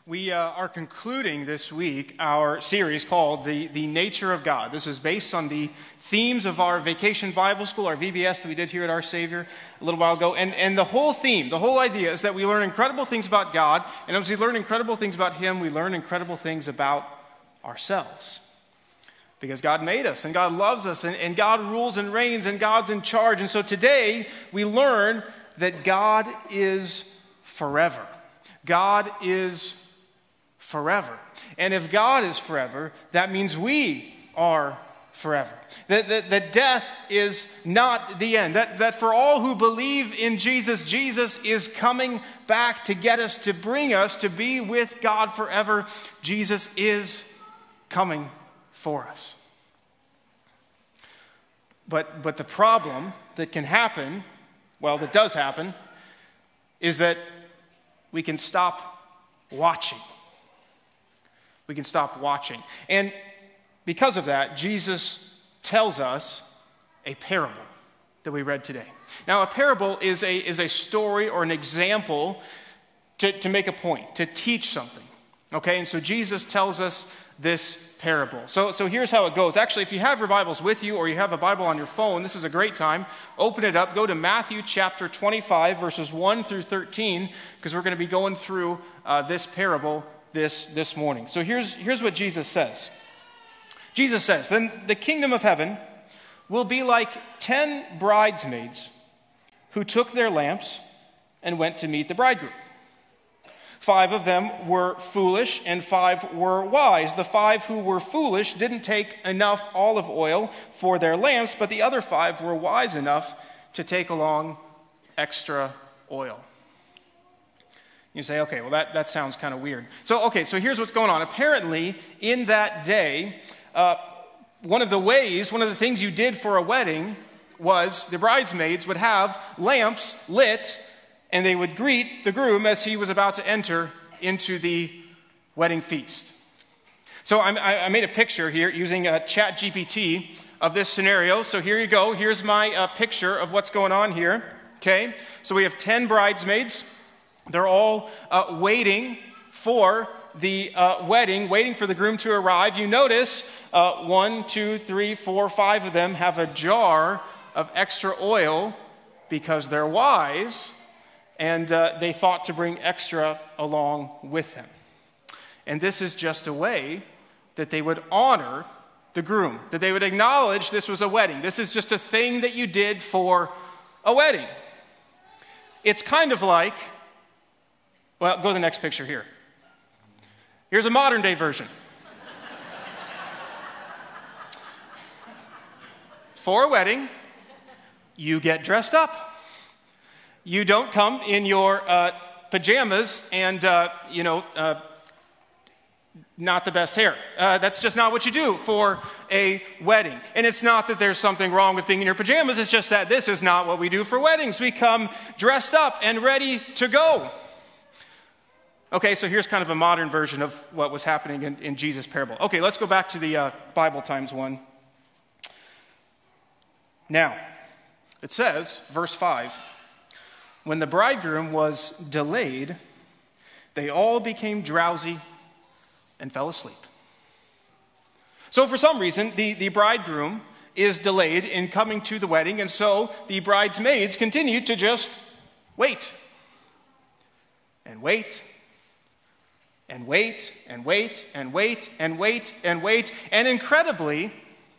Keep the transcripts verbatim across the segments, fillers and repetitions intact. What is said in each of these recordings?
We uh, are concluding this week our series called the, the Nature of God. This is based on the themes of our Vacation Bible School, our V B S that we did here at Our Savior a little while ago. And, and the whole theme, the whole idea is that we learn incredible things about God. And as we learn incredible things about Him, we learn incredible things about ourselves. Because God made us, and God loves us, and, and God rules and reigns, and God's in charge. And so today, we learn that God is forever. God is forever. And if God is forever, that means we are forever. That, that, that death is not the end. That, that for all who believe in Jesus, Jesus is coming back to get us, to bring us to be with God forever. Jesus is coming for us. But, but the problem that can happen, well, that does happen, is that we can stop watching. We can stop watching. And because of that, Jesus tells us a parable that we read today. Now, a parable is a, is a story or an example to, to make a point, to teach something. Okay, and so Jesus tells us this parable. So, so here's how it goes. Actually, if you have your Bibles with you or you have a Bible on your phone, this is a great time. Open it up. Go to Matthew chapter twenty-five, verses one through thirteen, because we're going to be going through uh, this parable this, this morning. So here's, here's what Jesus says. Jesus says, "Then the kingdom of heaven will be like ten bridesmaids who took their lamps and went to meet the bridegroom. Five of them were foolish and five were wise. The five who were foolish didn't take enough olive oil for their lamps, but the other five were wise enough to take along extra oil." You say, okay, well, that, that sounds kind of weird. So, okay, so here's what's going on. Apparently, in that day, uh, one of the ways, one of the things you did for a wedding was the bridesmaids would have lamps lit, and they would greet the groom as he was about to enter into the wedding feast. So I, I made a picture here using a Chat G P T of this scenario. So here you go. Here's my uh, picture of what's going on here. Okay, so we have ten bridesmaids. They're all uh, waiting for the uh, wedding, waiting for the groom to arrive. You notice uh, one, two, three, four, five of them have a jar of extra oil because they're wise, and uh, they thought to bring extra along with them. And this is just a way that they would honor the groom, that they would acknowledge this was a wedding. This is just a thing that you did for a wedding. It's kind of like, well, go to the next picture here. Here's a modern day version. For a wedding, you get dressed up. You don't come in your uh, pajamas and, uh, you know, uh, not the best hair. Uh, that's just not what you do for a wedding. And it's not that there's something wrong with being in your pajamas. It's just that this is not what we do for weddings. We come dressed up and ready to go. Okay, so here's kind of a modern version of what was happening in, in Jesus' parable. Okay, let's go back to the uh, Bible times one. Now, it says, verse five, "When the bridegroom was delayed, they all became drowsy and fell asleep." So for some reason, the, the bridegroom is delayed in coming to the wedding, and so the bridesmaids continue to just wait and wait and wait and wait and wait and wait and wait. And incredibly,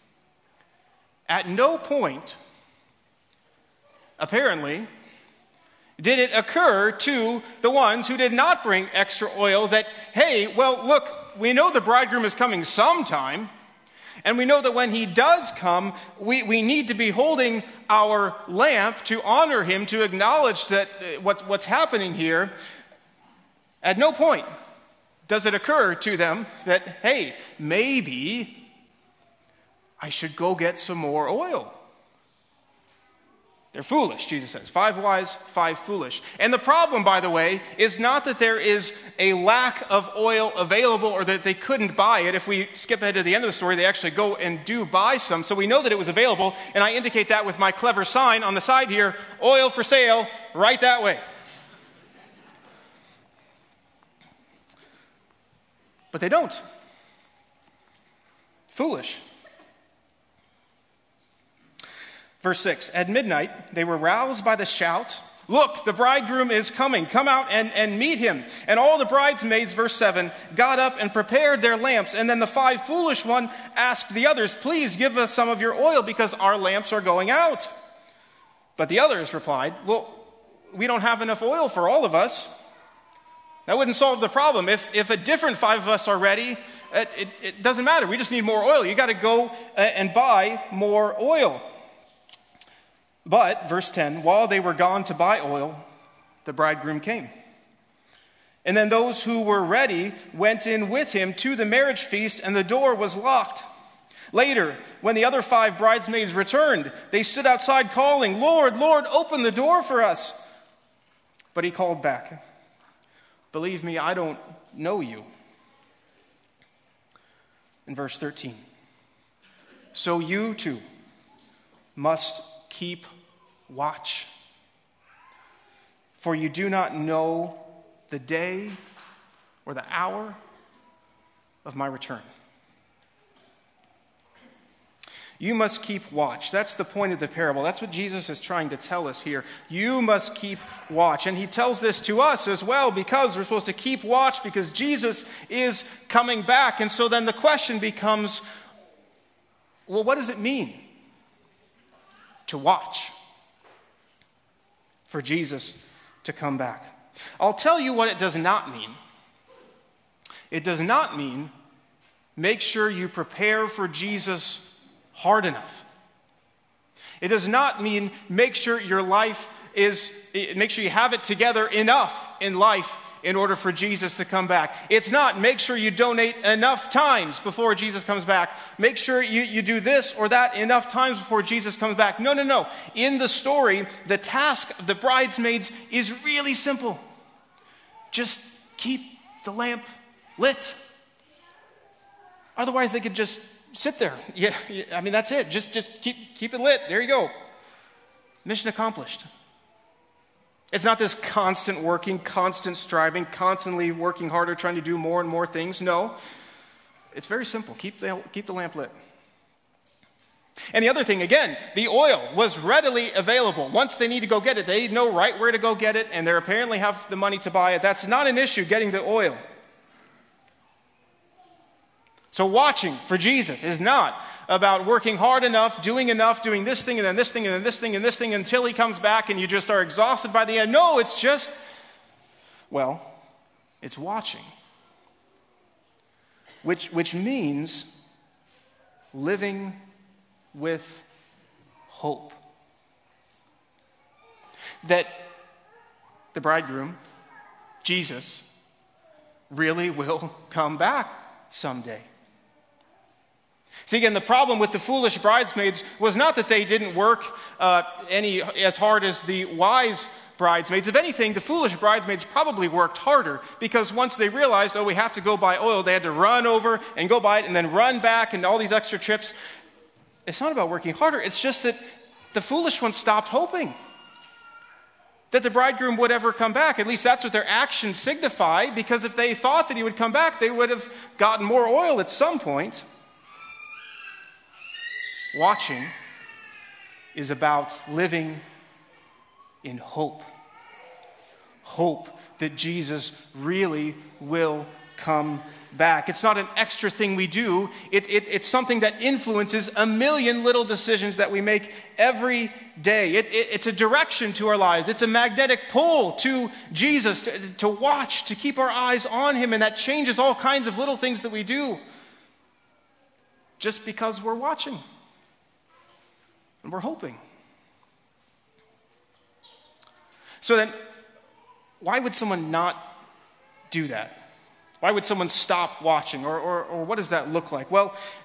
at no point, apparently, did it occur to the ones who did not bring extra oil that, hey, well, look, we know the bridegroom is coming sometime, and we know that when he does come, we, we need to be holding our lamp to honor him, to acknowledge that uh, what's, what's happening here. At no point does it occur to them that, hey, maybe I should go get some more oil. They're foolish, Jesus says. Five wise, five foolish. And the problem, by the way, is not that there is a lack of oil available or that they couldn't buy it. If we skip ahead to the end of the story, they actually go and do buy some. So we know that it was available, and I indicate that with my clever sign on the side here, oil for sale, right that way. But they don't. Foolish. Verse six, at midnight, they were roused by the shout, "Look, the bridegroom is coming. Come out and, and meet him." And all the bridesmaids, verse seven, got up and prepared their lamps. And then the five foolish ones asked the others, "Please give us some of your oil because our lamps are going out." But the others replied, "Well, we don't have enough oil for all of us." That wouldn't solve the problem. If, if a different five of us are ready, it, it, it doesn't matter. We just need more oil. You got to go and buy more oil. But, verse ten, while they were gone to buy oil, the bridegroom came. And then those who were ready went in with him to the marriage feast, and the door was locked. Later, when the other five bridesmaids returned, they stood outside calling, "Lord, Lord, open the door for us." But he called back, "Believe me, I don't know you." In verse thirteen, so you too must keep watch, for you do not know the day or the hour of my return. You must keep watch. That's the point of the parable. That's what Jesus is trying to tell us here. You must keep watch. And he tells this to us as well because we're supposed to keep watch because Jesus is coming back. And so then the question becomes, well, what does it mean to watch for Jesus to come back? I'll tell you what it does not mean. It does not mean make sure you prepare for Jesus hard enough. It does not mean make sure your life is, make sure you have it together enough in life in order for Jesus to come back. It's not make sure you donate enough times before Jesus comes back. Make sure you, you do this or that enough times before Jesus comes back. No, no, no. In the story, the task of the bridesmaids is really simple. Just keep the lamp lit. Otherwise, they could just sit there. Yeah, I mean, that's it. Just, just keep, keep it lit. There you go. Mission accomplished. It's not this constant working, constant striving, constantly working harder, trying to do more and more things. No, it's very simple. Keep the, keep the lamp lit. And the other thing, again, the oil was readily available. Once they need to go get it, they know right where to go get it, and they apparently have the money to buy it. That's not an issue, getting the oil. So watching for Jesus is not about working hard enough, doing enough, doing this thing and then this thing and then this thing and this thing until he comes back and you just are exhausted by the end. No, it's just, well, it's watching. Which, which means living with hope. That the bridegroom, Jesus, really will come back someday. See, again, the problem with the foolish bridesmaids was not that they didn't work uh, any as hard as the wise bridesmaids. If anything, the foolish bridesmaids probably worked harder because once they realized, oh, we have to go buy oil, they had to run over and go buy it and then run back and all these extra trips. It's not about working harder. It's just that the foolish ones stopped hoping that the bridegroom would ever come back. At least that's what their actions signify, because if they thought that he would come back, they would have gotten more oil at some point. Watching is about living in hope. Hope that Jesus really will come back. It's not an extra thing we do. It, it, it's something that influences a million little decisions that we make every day. It, it, it's a direction to our lives. It's a magnetic pull to Jesus, to, to watch, to keep our eyes on him, and that changes all kinds of little things that we do just because we're watching. And we're hoping. So then, why would someone not do that? Why would someone stop watching? Or, or, or what does that look like? Well,